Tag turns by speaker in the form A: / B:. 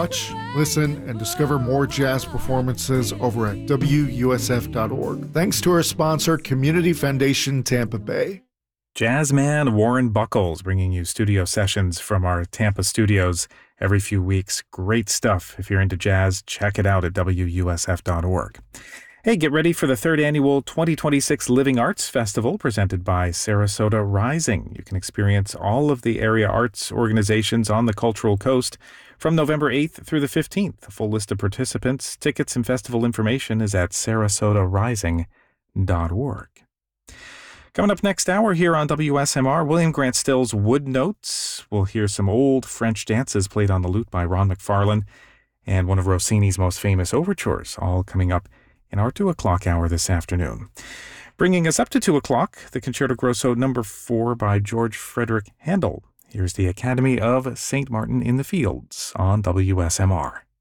A: watch, listen, and discover more jazz performances over at WUSF.org. Thanks to our sponsor, Community Foundation Tampa Bay.
B: Jazzman Warren Buckles bringing you studio sessions from our Tampa studios every few weeks. Great stuff. If you're into jazz, check it out at WUSF.org. Hey, get ready for the third annual 2026 Living Arts Festival presented by Sarasota Rising. You can experience all of the area arts organizations on the Cultural Coast from November 8th through the 15th. A full list of participants, tickets, and festival information is at sarasotarising.org. Coming up next hour here on WSMR, William Grant Still's Wood Notes. We'll hear some old French dances played on the lute by Ron McFarlane and one of Rossini's most famous overtures, all coming up in our 2 o'clock hour this afternoon. Bringing us up to 2 o'clock, the Concerto Grosso No. 4 by George Frederick Handel. Here's the Academy of St. Martin in the Fields on WSMR.